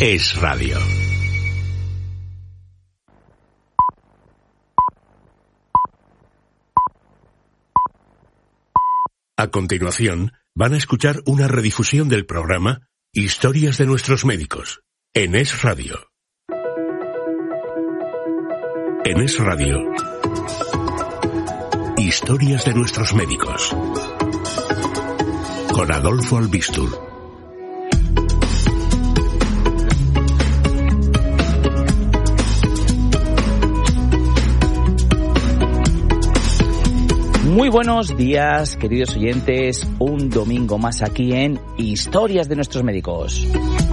Es Radio. A continuación, van a escuchar una redifusión del programa Historias de nuestros médicos, en Es Radio. En Es Radio, Historias de nuestros médicos, con Adolfo Albistur. Muy buenos días, queridos oyentes, un domingo más aquí en Historias de nuestros médicos.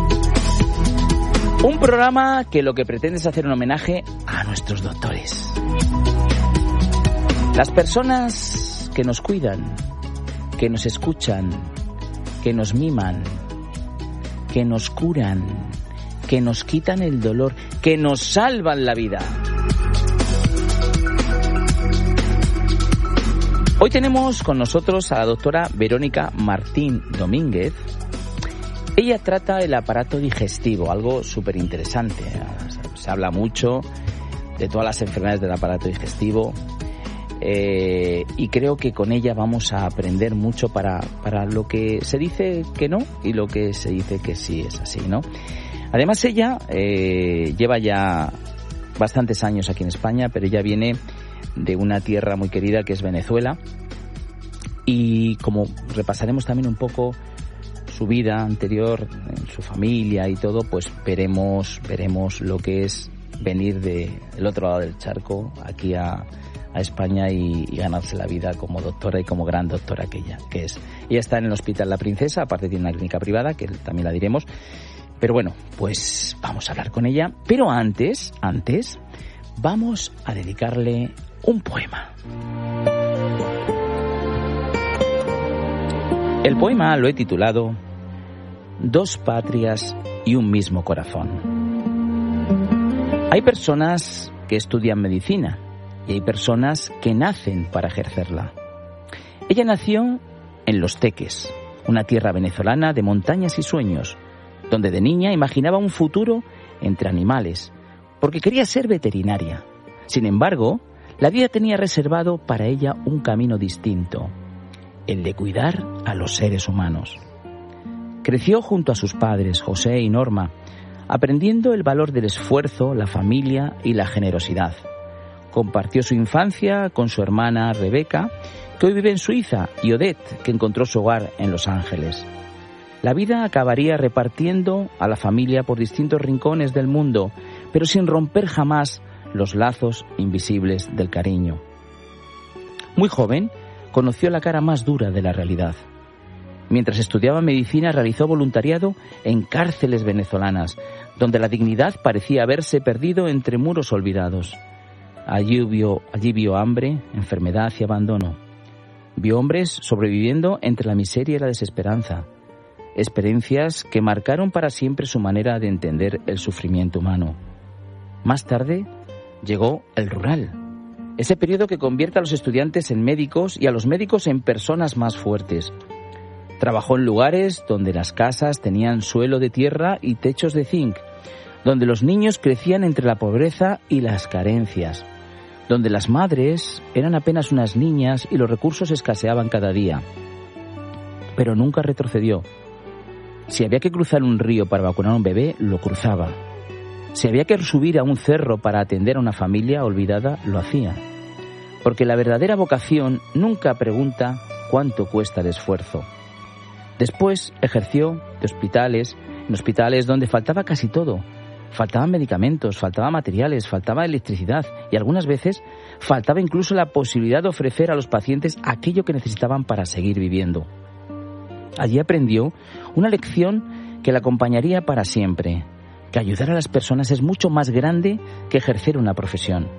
Un programa que lo que pretende es hacer un homenaje a nuestros doctores. Las personas que nos cuidan, que nos escuchan, que nos miman, que nos curan, que nos quitan el dolor, que nos salvan la vida. Hoy tenemos con nosotros a la doctora Verónica Martín Domínguez. Ella trata el aparato digestivo, algo súper interesante. Se habla mucho de todas las enfermedades del aparato digestivo y creo que con ella vamos a aprender mucho para lo que se dice que no y lo que se dice que sí es así, ¿no? Además ella lleva ya bastantes años aquí en España, pero ella viene de una tierra muy querida que es Venezuela, y como repasaremos también un poco su vida anterior, en su familia y todo, pues veremos lo que es venir del otro lado del charco aquí a España y ganarse la vida como doctora y como gran doctora que es. Ella está en el Hospital La Princesa, aparte tiene una clínica privada que también la diremos, pero bueno, pues vamos a hablar con ella, pero antes vamos a dedicarle un poema. El poema lo he titulado Dos patrias y un mismo corazón. Hay personas que estudian medicina y hay personas que nacen para ejercerla. Ella nació en Los Teques, una tierra venezolana de montañas y sueños, donde de niña imaginaba un futuro entre animales, porque quería ser veterinaria. Sin embargo, la vida tenía reservado para ella un camino distinto, el de cuidar a los seres humanos. Creció junto a sus padres, José y Norma, aprendiendo el valor del esfuerzo, la familia y la generosidad. Compartió su infancia con su hermana Rebeca, que hoy vive en Suiza, y Odette, que encontró su hogar en Los Ángeles. La vida acabaría repartiendo a la familia por distintos rincones del mundo, pero sin romper jamás los lazos invisibles del cariño. Muy joven, conoció la cara más dura de la realidad. Mientras estudiaba medicina, realizó voluntariado en cárceles venezolanas, donde la dignidad parecía haberse perdido entre muros olvidados. Allí vio hambre, enfermedad y abandono. Vio hombres sobreviviendo entre la miseria y la desesperanza. Experiencias que marcaron para siempre su manera de entender el sufrimiento humano. Más tarde llegó el rural, ese periodo que convierte a los estudiantes en médicos y a los médicos en personas más fuertes. Trabajó en lugares donde las casas tenían suelo de tierra y techos de zinc, donde los niños crecían entre la pobreza y las carencias, donde las madres eran apenas unas niñas y los recursos escaseaban cada día. Pero nunca retrocedió. Si había que cruzar un río para vacunar a un bebé, lo cruzaba. Si había que subir a un cerro para atender a una familia olvidada, lo hacía. Porque la verdadera vocación nunca pregunta cuánto cuesta el esfuerzo. Después ejerció en hospitales donde faltaba casi todo. Faltaban medicamentos, faltaban materiales, faltaba electricidad y algunas veces faltaba incluso la posibilidad de ofrecer a los pacientes aquello que necesitaban para seguir viviendo. Allí aprendió una lección que la acompañaría para siempre, que ayudar a las personas es mucho más grande que ejercer una profesión.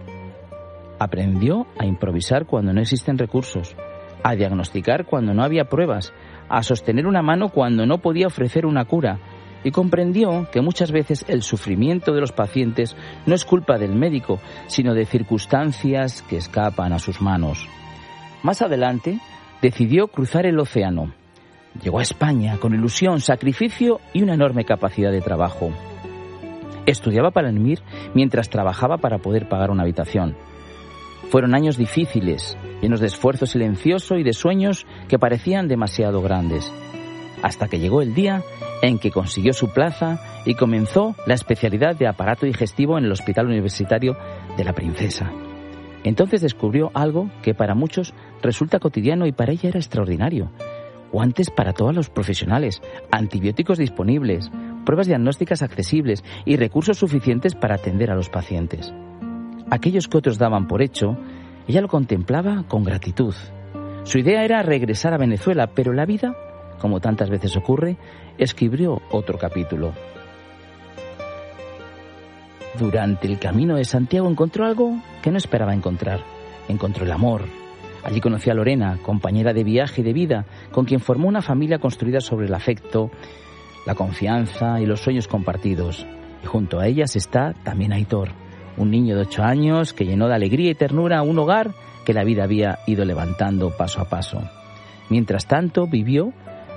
Aprendió a improvisar cuando no existen recursos, a diagnosticar cuando no había pruebas, a sostener una mano cuando no podía ofrecer una cura, y comprendió que muchas veces el sufrimiento de los pacientes no es culpa del médico, sino de circunstancias que escapan a sus manos. Más adelante, decidió cruzar el océano. Llegó a España con ilusión, sacrificio y una enorme capacidad de trabajo. Estudiaba para el MIR mientras trabajaba para poder pagar una habitación. Fueron años difíciles, llenos de esfuerzo silencioso y de sueños que parecían demasiado grandes, hasta que llegó el día en que consiguió su plaza y comenzó la especialidad de aparato digestivo en el Hospital Universitario de la Princesa. Entonces descubrió algo que para muchos resulta cotidiano y para ella era extraordinario. Guantes para todos los profesionales, antibióticos disponibles, pruebas diagnósticas accesibles y recursos suficientes para atender a los pacientes. Aquellos que otros daban por hecho, ella lo contemplaba con gratitud. Su idea era regresar a Venezuela, pero la vida, como tantas veces ocurre, escribió otro capítulo. Durante el camino de Santiago encontró algo que no esperaba encontrar. Encontró el amor. Allí conoció a Lorena, compañera de viaje y de vida, con quien formó una familia construida sobre el afecto, la confianza y los sueños compartidos. Y junto a ellas está también Aitor, un niño de 8 años que llenó de alegría y ternura un hogar que la vida había ido levantando paso a paso. Mientras tanto, vio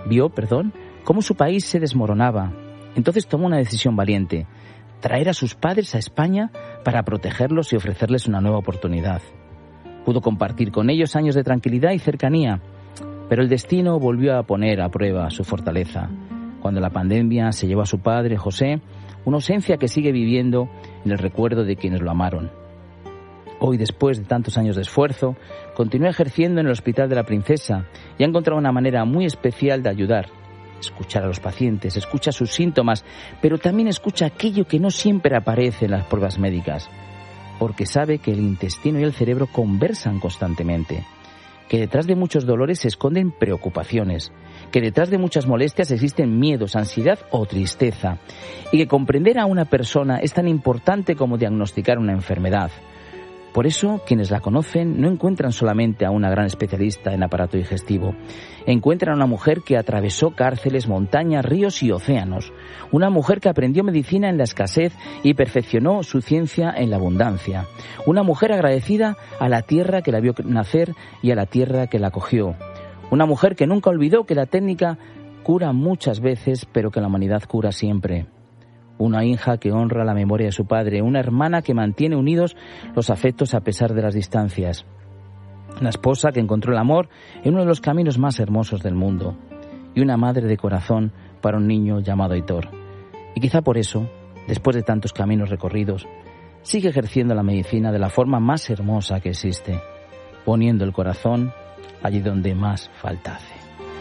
cómo su país se desmoronaba. Entonces tomó una decisión valiente: traer a sus padres a España para protegerlos y ofrecerles una nueva oportunidad. Pudo compartir con ellos años de tranquilidad y cercanía, pero el destino volvió a poner a prueba su fortaleza. Cuando la pandemia se llevó a su padre, José, una ausencia que sigue viviendo en el recuerdo de quienes lo amaron. Hoy, después de tantos años de esfuerzo, continúa ejerciendo en el Hospital de la Princesa y ha encontrado una manera muy especial de ayudar. Escuchar a los pacientes, escucha sus síntomas, pero también escucha aquello que no siempre aparece en las pruebas médicas, porque sabe que el intestino y el cerebro conversan constantemente, que detrás de muchos dolores se esconden preocupaciones, que detrás de muchas molestias existen miedos, ansiedad o tristeza, y que comprender a una persona es tan importante como diagnosticar una enfermedad. Por eso, quienes la conocen no encuentran solamente a una gran especialista en aparato digestivo. Encuentran a una mujer que atravesó cárceles, montañas, ríos y océanos. Una mujer que aprendió medicina en la escasez y perfeccionó su ciencia en la abundancia. Una mujer agradecida a la tierra que la vio nacer y a la tierra que la acogió. Una mujer que nunca olvidó que la técnica cura muchas veces, pero que la humanidad cura siempre. Una hija que honra la memoria de su padre, una hermana que mantiene unidos los afectos a pesar de las distancias, una esposa que encontró el amor en uno de los caminos más hermosos del mundo, y una madre de corazón para un niño llamado Aitor. Y quizá por eso, después de tantos caminos recorridos, sigue ejerciendo la medicina de la forma más hermosa que existe, poniendo el corazón allí donde más falta hace.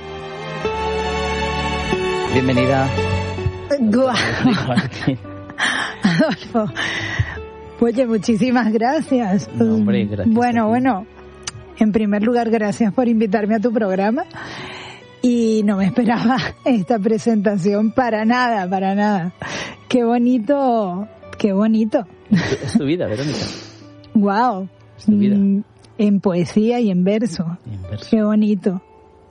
Bienvenida. Guau. Adolfo, oye, muchísimas gracias. No, hombre, gracias. Bueno, en primer lugar, gracias por invitarme a tu programa. Y no me esperaba esta presentación para nada. Qué bonito. Es tu vida, Verónica. Wow. Es tu vida. En poesía y en verso. Qué bonito.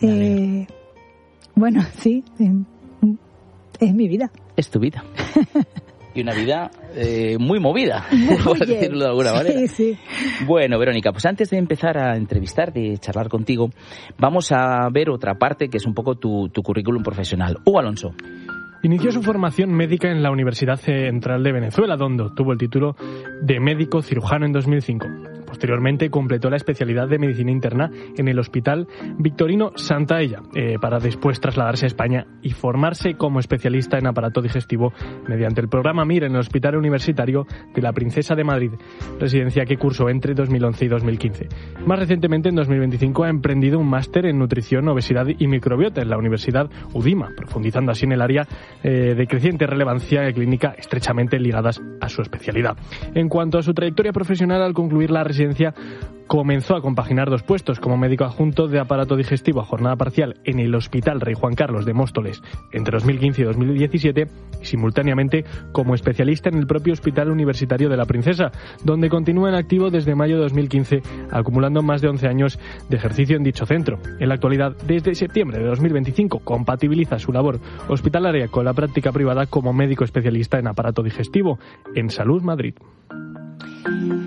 Bueno, sí. Es mi vida. Es tu vida. Y una vida muy movida, por decirlo de alguna manera. Sí. Bueno, Verónica, pues antes de empezar a entrevistarte y charlar contigo, vamos a ver otra parte que es un poco tu currículum profesional. Hugo Alonso. Inició su formación médica en la Universidad Central de Venezuela, donde obtuvo el título de médico cirujano en 2005. Posteriormente completó la especialidad de medicina interna en el Hospital Victorino Santa Ella, para después trasladarse a España y formarse como especialista en aparato digestivo mediante el programa MIR en el Hospital Universitario de la Princesa de Madrid, residencia que cursó entre 2011 y 2015. Más recientemente, en 2025, ha emprendido un máster en nutrición, obesidad y microbiota en la Universidad UDIMA, profundizando así en el área de creciente relevancia clínica estrechamente ligadas a su especialidad. En cuanto a su trayectoria profesional, al concluir la residencia comenzó a compaginar 2 puestos como médico adjunto de aparato digestivo a jornada parcial en el Hospital Rey Juan Carlos de Móstoles entre 2015 y 2017 y simultáneamente como especialista en el propio Hospital Universitario de la Princesa, donde continúa en activo desde mayo de 2015, acumulando más de 11 años de ejercicio en dicho centro. En la actualidad, desde septiembre de 2025, compatibiliza su labor hospitalaria con la práctica privada como médico especialista en aparato digestivo en Salud Madrid.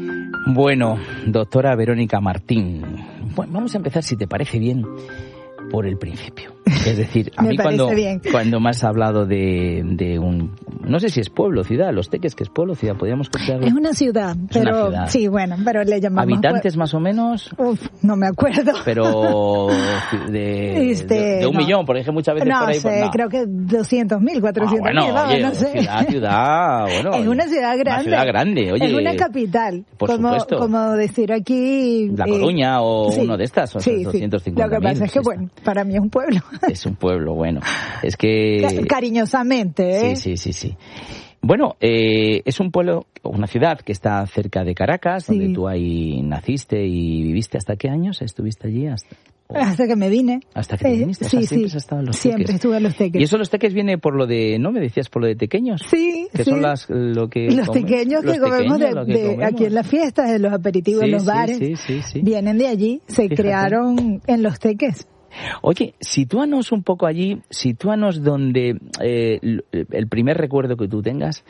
Bueno, doctora Verónica Martín, bueno, vamos a empezar, si te parece bien, por el principio. Es decir, a Me mí parece cuando me has hablado de un... No sé si es pueblo o ciudad, Los Teques, que es pueblo o ciudad, podríamos considerarlo. Es una ciudad, pero ciudad. sí, bueno, pero le llamamos... ¿Habitantes más o menos? Uf, no me acuerdo. Pero de un millón, por ejemplo, muchas veces no por ahí... sé, creo que 200.000, 400.000, bueno, no sé. Ciudad, bueno... Es una ciudad grande. Una ciudad grande, oye. Es una capital. Por supuesto. Como decir aquí... La Coruña o sí, uno de estas, o sea, sí, 250.000. Lo que pasa es que, bueno, para mí es un pueblo. Es un pueblo, bueno. Es que... Cariñosamente, ¿eh? Sí. Bueno, es un pueblo, una ciudad que está cerca de Caracas, Sí. donde tú ahí naciste y viviste. ¿Hasta qué años estuviste allí? Hasta que me vine. ¿Hasta que te viniste? O sea, siempre has estado en Los Siempre Teques. estuve en Los Teques. ¿Y eso Los Teques viene por lo de, no me decías, por lo de tequeños? Sí, que sí. son lo que los tequeños que comemos aquí en las fiestas, en los aperitivos, en los bares, sí. vienen de allí, se Fíjate. crearon en Los Teques. Oye, sitúanos un poco allí, sitúanos donde el primer recuerdo que tú tengas,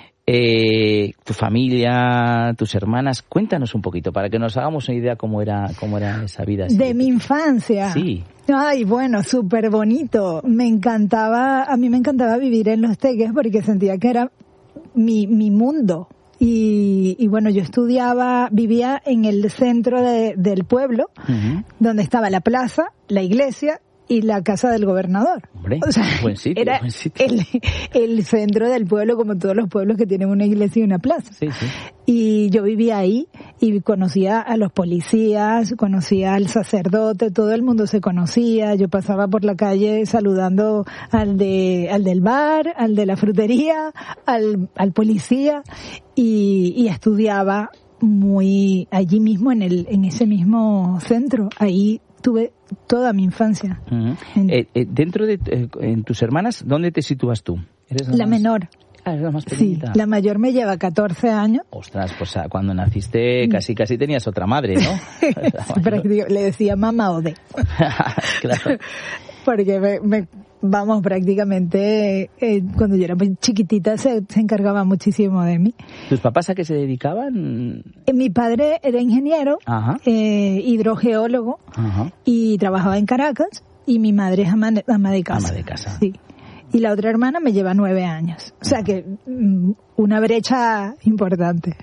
tu familia, tus hermanas, cuéntanos un poquito para que nos hagamos una idea cómo era esa vida. Así. De mi infancia. Sí. Ay, bueno, súper bonito. A mí me encantaba vivir en Los Teques porque sentía que era mi mundo. Y bueno, yo vivía en el centro del pueblo, uh-huh, donde estaba la plaza, la iglesia y la casa del gobernador. Hombre, o sea, buen sitio, era buen sitio. El centro del pueblo, como todos los pueblos que tienen una iglesia y una plaza. Sí. Y yo vivía ahí y conocía a los policías, conocía al sacerdote, todo el mundo se conocía. Yo pasaba por la calle saludando al del bar, al de la frutería, al policía y estudiaba muy allí mismo en ese mismo centro. Ahí tuve toda mi infancia. Uh-huh. Dentro de en tus hermanas, ¿dónde te sitúas tú? ¿Eres la menor. Ah, es la más pequeñita. Sí, la mayor me lleva 14 años. Ostras, pues cuando naciste casi tenías otra madre, ¿no? Le decía mamá Ode. Claro. Porque vamos, prácticamente cuando yo era muy chiquitita se encargaba muchísimo de mí. ¿Tus papás a qué se dedicaban? Mi padre era ingeniero, hidrogeólogo, ajá, y trabajaba en Caracas, y mi madre es ama de casa. Ama de casa. Sí. Y la otra hermana me lleva 9 años. O sea que una brecha importante.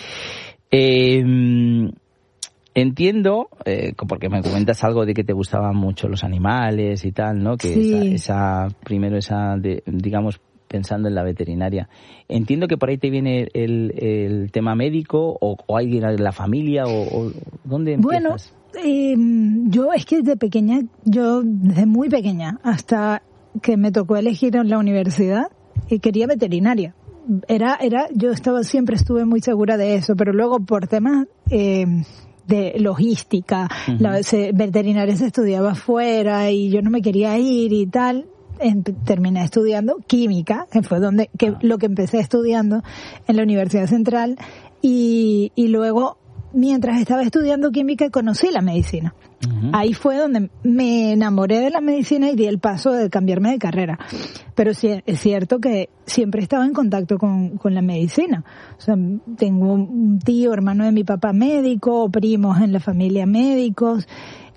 Entiendo, porque me comentas algo de que te gustaban mucho los animales y tal, ¿no? Que sí, digamos, pensando en la veterinaria. Entiendo que por ahí te viene el tema médico o alguien de la familia o ¿dónde empiezas? Bueno, yo es que desde muy pequeña hasta que me tocó elegir en la universidad y quería veterinaria. Siempre estuve muy segura de eso, pero luego por temas de logística, uh-huh, veterinaria se estudiaba afuera y yo no me quería ir y tal. Terminé estudiando química, que fue lo que empecé estudiando en la Universidad Central, y luego mientras estaba estudiando química conocí la medicina. Uh-huh. Ahí fue donde me enamoré de la medicina y di el paso de cambiarme de carrera. Pero sí, es cierto que siempre estaba en contacto con la medicina. O sea, tengo un tío, hermano de mi papá médico, primos en la familia médicos.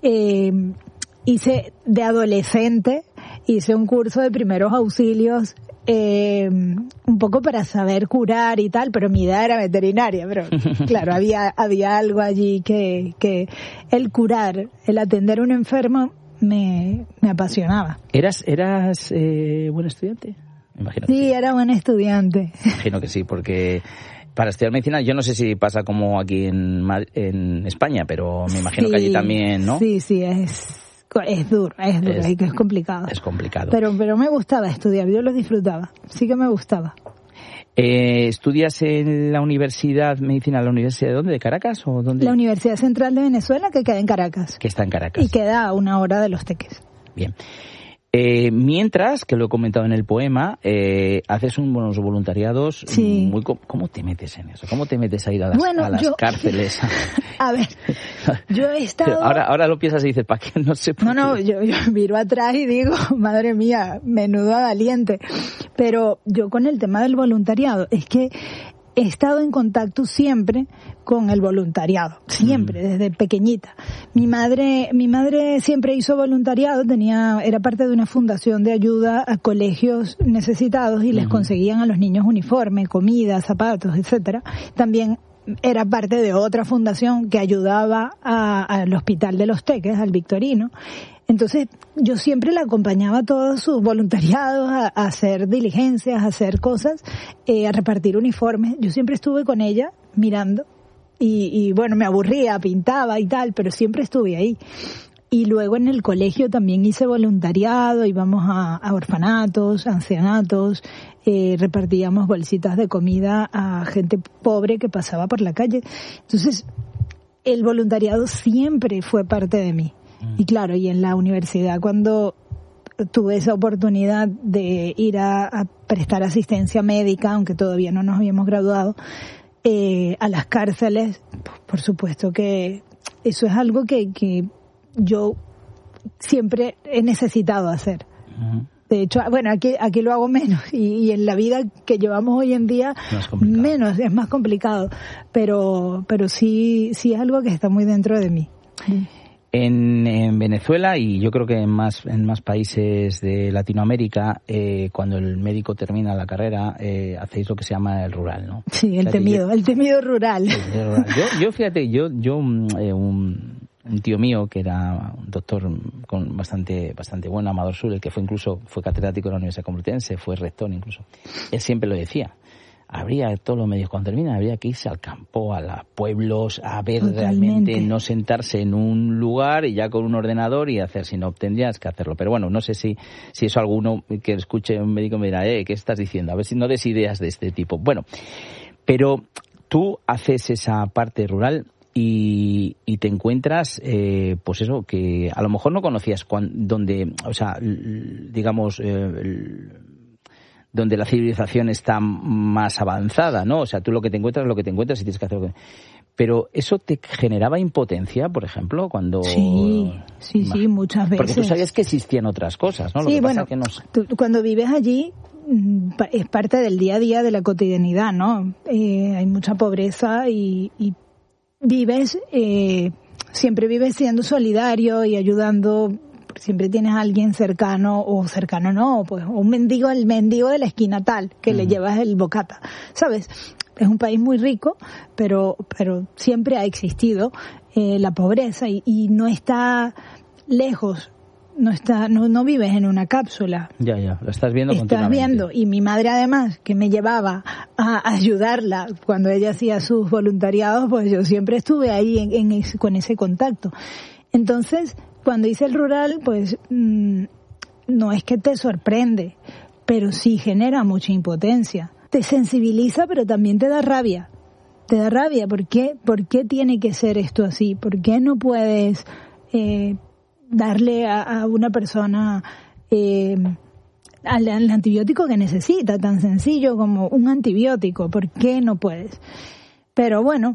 Hice de adolescente, hice un curso de primeros auxilios, un poco para saber curar y tal, pero mi idea era veterinaria, pero claro, había algo allí que el curar, el atender a un enfermo me apasionaba. ¿Eras buen estudiante? Me imagino que sí, era buen estudiante. Me imagino que sí, porque para estudiar medicina, yo no sé si pasa como aquí en España, pero me imagino que allí también, ¿no? Sí, es duro, es complicado. Es complicado. Pero me gustaba estudiar, yo lo disfrutaba, sí que me gustaba. ¿Estudias en la Universidad Medicina, la Universidad de dónde? ¿De Caracas o dónde? La Universidad Central de Venezuela, que queda en Caracas. Que está en Caracas. Y queda a 1 hora de Los Teques. Bien. Mientras, que lo he comentado en el poema, haces unos voluntariados. Sí. ¿Cómo te metes en eso? ¿Cómo te metes a ir a las cárceles? A ver, yo he estado... Ahora lo piensas y dices, ¿para qué? No sé. No, yo miro atrás y digo, madre mía, menuda valiente. Pero yo con el tema del voluntariado, es que he estado en contacto siempre con el voluntariado, siempre, desde pequeñita. Mi madre siempre hizo voluntariado, era parte de una fundación de ayuda a colegios necesitados y les conseguían a los niños uniforme, comida, zapatos, etcétera. También era parte de otra fundación que ayudaba al Hospital de los Teques, al Victorino. Entonces, yo siempre la acompañaba a todos sus voluntariados, a hacer diligencias, a hacer cosas, a repartir uniformes. Yo siempre estuve con ella mirando y bueno, me aburría, pintaba y tal, pero siempre estuve ahí. Y luego en el colegio también hice voluntariado, íbamos a orfanatos, ancianatos, repartíamos bolsitas de comida a gente pobre que pasaba por la calle. Entonces, el voluntariado siempre fue parte de mí. Y claro, y en la universidad cuando tuve esa oportunidad de ir a prestar asistencia médica, aunque todavía no nos habíamos graduado, a las cárceles, por supuesto que eso es algo que yo siempre he necesitado hacer. De hecho, bueno, aquí lo hago menos y en la vida que llevamos hoy en día menos, es más complicado, pero sí es algo que está muy dentro de mí. En Venezuela y yo creo que en más países de Latinoamérica, cuando el médico termina la carrera, hacéis lo que se llama el rural, ¿no? Sí, el temido rural. Yo fíjate, un tío mío que era un doctor con bastante bueno, Amador Sur, el que fue catedrático de la Universidad Complutense, fue rector incluso. Él siempre lo decía. Habría todos los medios cuando termina, habría que irse al campo, a los pueblos, a ver realmente, no sentarse en un lugar y ya con un ordenador y hacer, sino tendrías que hacerlo. Pero bueno, no sé si eso alguno que escuche un médico me dirá, ¿qué estás diciendo? A ver si no des ideas de este tipo. Bueno, pero tú haces esa parte rural y te encuentras, pues eso, que a lo mejor no conocías donde, o sea, digamos, donde la civilización está más avanzada, ¿no? O sea, tú lo que te encuentras y tienes que hacer. Pero ¿eso te generaba impotencia, por ejemplo, cuando...? Sí, muchas veces. Porque tú sabías que existían otras cosas, ¿no? Sí, bueno, cuando vives allí es parte del día a día de la cotidianidad, ¿no? Hay mucha pobreza y vives, siempre vives siendo solidario y ayudando. Siempre tienes a alguien cercano no, pues el mendigo de la esquina tal, que le llevas el bocata, ¿sabes? Es un país muy rico, pero siempre ha existido la pobreza y no está lejos, no vives en una cápsula. Ya, lo estás viendo continuamente. Estás viendo, y mi madre además, que me llevaba a ayudarla cuando ella hacía sus voluntariados, pues yo siempre estuve ahí con ese contacto. Entonces, cuando hice el rural, pues no es que te sorprende, pero sí genera mucha impotencia. Te sensibiliza, pero también te da rabia. Te da rabia. ¿Por qué tiene que ser esto así? ¿Por qué no puedes darle a una persona al antibiótico que necesita, tan sencillo como un antibiótico? ¿Por qué no puedes? Pero bueno,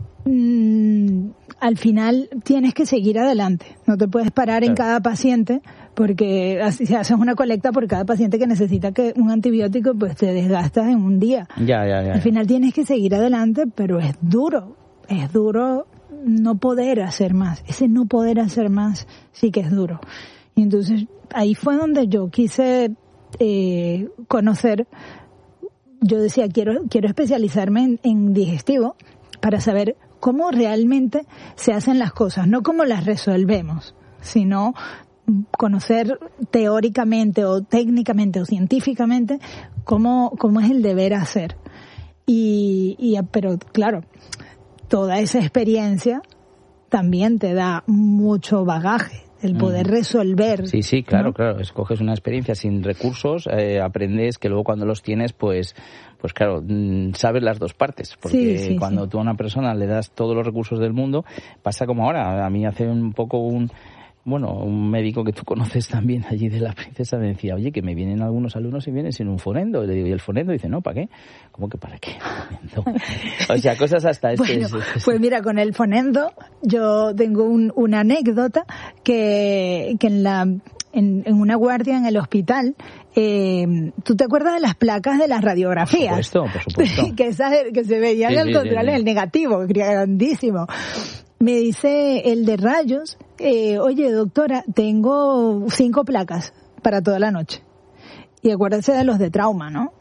al final tienes que seguir adelante. No te puedes parar en cada paciente, porque si haces una colecta por cada paciente que necesita un antibiótico, pues te desgastas en un día. Ya. Al final tienes que seguir adelante, pero es duro no poder hacer más. Ese no poder hacer más sí que es duro. Y entonces ahí fue donde yo quise conocer. Yo decía, quiero especializarme en digestivo para saber cómo realmente se hacen las cosas, no cómo las resolvemos, sino conocer teóricamente o técnicamente o científicamente cómo es el deber hacer. Pero claro, toda esa experiencia también te da mucho bagaje, el poder resolver. Sí, claro, ¿no? Claro, escoges una experiencia sin recursos, aprendes que luego cuando los tienes, pues claro, sabes las dos partes, porque cuando tú a una persona le das todos los recursos del mundo, pasa como ahora. A mí hace un poco un médico que tú conoces también allí de la Princesa me decía, oye, que me vienen algunos alumnos y vienen sin un fonendo. Le digo, ¿y el fonendo? Dice, no, ¿para qué? ¿Cómo que para qué? O sea, cosas hasta Pues mira, con el fonendo yo tengo una anécdota que en una guardia en el hospital ¿tú te acuerdas de las placas de las radiografías? Por supuesto. que se veían al contrario, el negativo, grandísimo. Me dice el de rayos, oye doctora, tengo 5 placas para toda la noche. Y acuérdense de los de trauma, ¿no?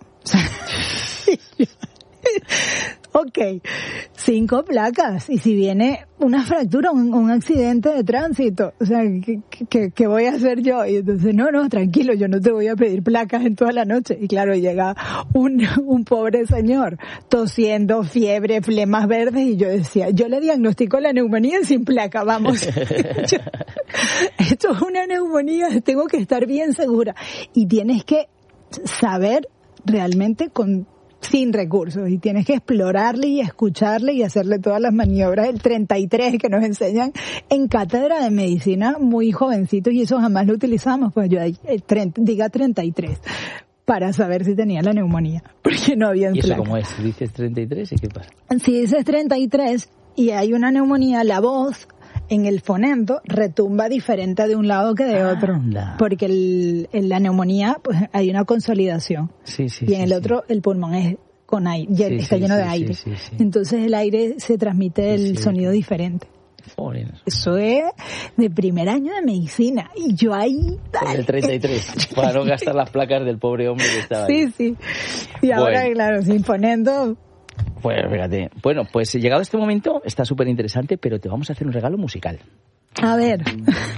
Ok, 5 placas. Y si viene una fractura, un accidente de tránsito, o sea, ¿qué voy a hacer yo? Y entonces, no, tranquilo, yo no te voy a pedir placas en toda la noche. Y claro, llega un pobre señor tosiendo, fiebre, flemas verdes, y yo decía, yo le diagnostico la neumonía sin placa, vamos. Esto es una neumonía, tengo que estar bien segura. Y tienes que saber realmente sin recursos, y tienes que explorarle y escucharle y hacerle todas las maniobras del 33 que nos enseñan en cátedra de medicina muy jovencitos, y eso jamás lo utilizamos, pues yo diga 33 para saber si tenía la neumonía, porque no había ¿Y eso placa. cómo es? Si dices 33, ¿y qué pasa? Si dices 33 y hay una neumonía, la voz en el fonendo retumba diferente de un lado que de otro. Anda. Porque en la neumonía pues hay una consolidación. Sí, y en el otro el pulmón es con aire, está lleno de aire. Sí. Entonces el aire se transmite el sonido diferente. Joder. Eso es de primer año de medicina. Y yo ahí... El 33, para no gastar las placas del pobre hombre que estaba ahí. Sí. Y ahora, claro, sin fonendo... Pues fíjate. Bueno, pues llegado este momento está súper interesante, pero te vamos a hacer un regalo musical. A ver.